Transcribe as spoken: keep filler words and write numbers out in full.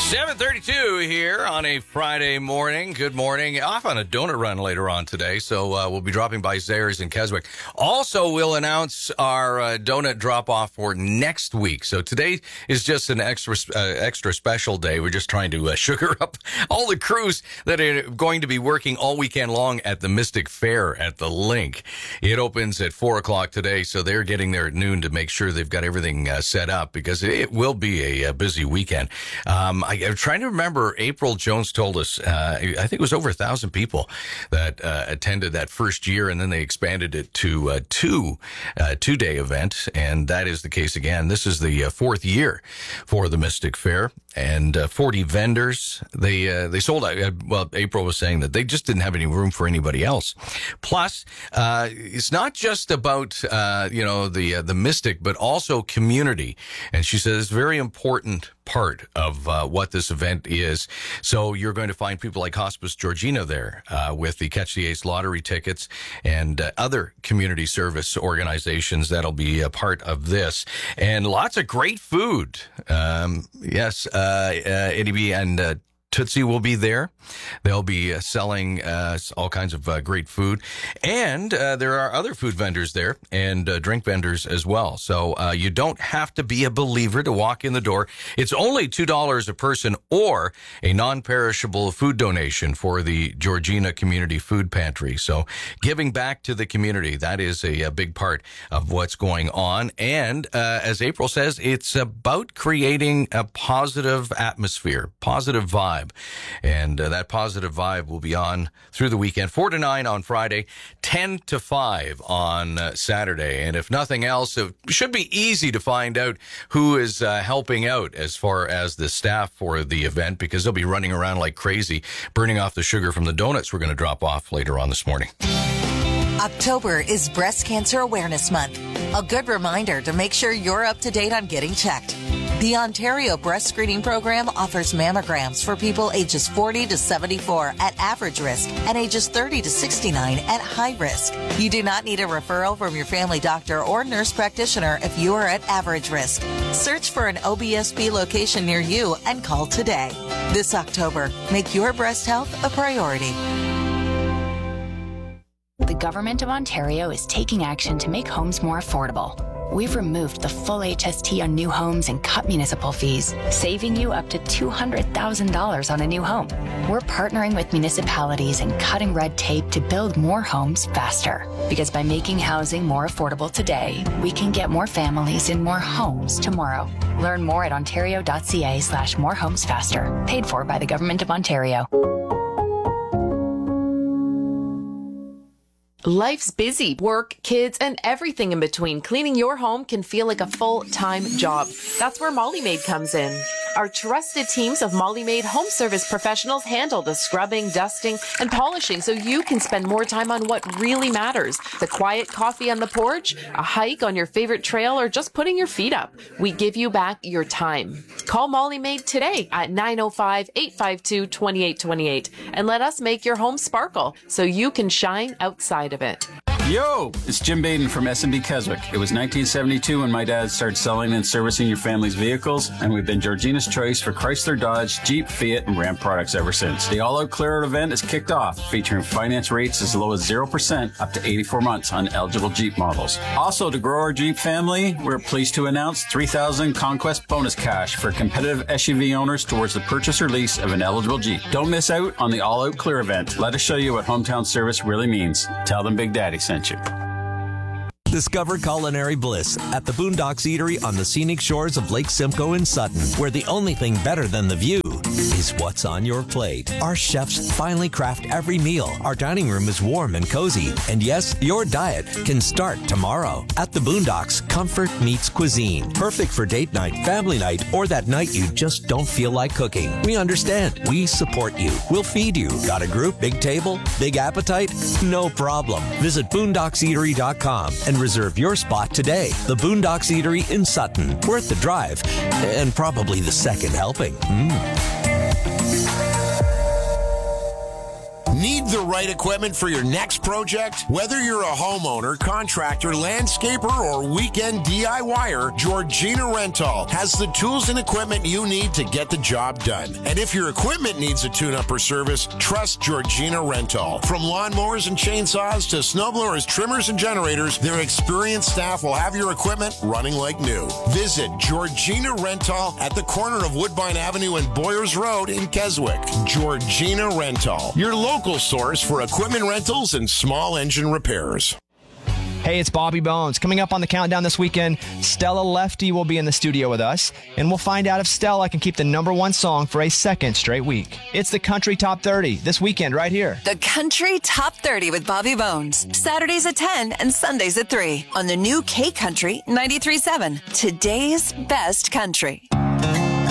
seven thirty-two here on a Friday morning. Good morning. Off on a donut run later on today, so uh, we'll be dropping by Zayre's in Keswick. Also, we'll announce our uh, donut drop-off for next week. So today is just an extra uh, extra special day. We're just trying to uh, sugar up all the crews that are going to be working all weekend long at the Mystic Fair at the Link. It opens at four o'clock today, so they're getting there at noon to make sure they've got everything uh, set up, because it will be a, a busy weekend. Um, I, I'm trying to remember, April Jones told us, uh, I think it was over a thousand people that uh, attended that first year, and then they expanded it to uh, two uh, two-day event, and that is the case again. This is the uh, fourth year for the Mystic Fair, and uh, forty vendors. They uh, they sold out. Uh, well, April was saying that they just didn't have any room for anybody else. Plus, uh, it's not just about uh, you know the uh, the Mystic, but also community, and she says it's very important part of uh, what this event is. So you're going to find people like Hospice Georgina there uh, with the Catch the Ace lottery tickets, and uh, other community service organizations that'll be a part of this, and lots of great food. Um, yes, uh, uh, Eddie B and uh, Tootsie will be there. They'll be uh, selling uh, all kinds of uh, great food. And uh, there are other food vendors there, and uh, drink vendors as well. So uh, you don't have to be a believer to walk in the door. It's only two dollars a person, or a non-perishable food donation for the Georgina Community Food Pantry. So giving back to the community, that is a, a big part of what's going on. And uh, as April says, it's about creating a positive atmosphere, positive vibe. And uh, that positive vibe will be on through the weekend, four to nine on Friday, ten to five on uh, Saturday. And if nothing else, it should be easy to find out who is uh, helping out as far as the staff for the event, because they'll be running around like crazy, burning off the sugar from the donuts we're going to drop off later on this morning. October is Breast Cancer Awareness Month. A good reminder to make sure you're up to date on getting checked. The Ontario Breast Screening Program offers mammograms for people ages forty to seventy-four at average risk and ages thirty to sixty-nine at high risk. You do not need a referral from your family doctor or nurse practitioner if you are at average risk. Search for an O B S B location near you and call today. This October, make your breast health a priority. The Government of Ontario is taking action to make homes more affordable. We've removed the full H S T on new homes and cut municipal fees, saving you up to two hundred thousand dollars on a new home. We're partnering with municipalities and cutting red tape to build more homes faster. Because by making housing more affordable today, we can get more families in more homes tomorrow. Learn more at ontario.ca slash more homes faster. Paid for by the Government of Ontario. Life's busy. Work, kids, and everything in between. Cleaning your home can feel like a full-time job. That's where Molly Maid comes in. Our trusted teams of Molly Maid home service professionals handle the scrubbing, dusting, and polishing so you can spend more time on what really matters. The quiet coffee on the porch, a hike on your favorite trail, or just putting your feet up. We give you back your time. Call Molly Maid today at nine oh five, eight five two, two eight two eight and let us make your home sparkle so you can shine outside of it. Yo, it's Jim Baden from S and B Keswick. It was nineteen seventy-two when my dad started selling and servicing your family's vehicles, and we've been Georgina's choice for Chrysler, Dodge, Jeep, Fiat, and Ram products ever since. The all-out clear-out event is kicked off, featuring finance rates as low as zero percent up to eighty-four months on eligible Jeep models. Also, to grow our Jeep family, we're pleased to announce three thousand Conquest bonus cash for competitive S U V owners towards the purchase or lease of an eligible Jeep. Don't miss out on the all-out clear event. Let us show you what hometown service really means. Tell them Big Daddy sent you. Discover culinary bliss at the Boondocks Eatery on the scenic shores of Lake Simcoe in Sutton, where the only thing better than the view is what's on your plate. Our chefs finely craft every meal. Our dining room is warm and cozy. And yes, your diet can start tomorrow. At the Boondocks, comfort meets cuisine. Perfect for date night, family night, or that night you just don't feel like cooking. We understand. We support you. We'll feed you. Got a group, big table, big appetite? No problem. Visit boondocs eatery dot com and reserve your spot today. The Boondocks Eatery in Sutton. Worth the drive, and probably the second helping. Mm. Need the right equipment for your next project? Whether you're a homeowner, contractor, landscaper, or weekend DIYer, Georgina Rental has the tools and equipment you need to get the job done. And if your equipment needs a tune-up or service, trust Georgina Rental. From lawnmowers and chainsaws to snowblowers, trimmers, and generators, their experienced staff will have your equipment running like new. Visit Georgina Rental at the corner of Woodbine Avenue and Boyers Road in Keswick. Georgina Rental, your local source for equipment rentals and small engine repairs. Hey, it's Bobby Bones. Coming up on the countdown this weekend, Stella Lefty will be in the studio with us, and we'll find out if Stella can keep the number one song for a second straight week. It's the Country Top thirty this weekend right here. The Country Top thirty with Bobby Bones. Saturdays at ten and Sundays at three on the new K Country ninety-three point seven. Today's best country.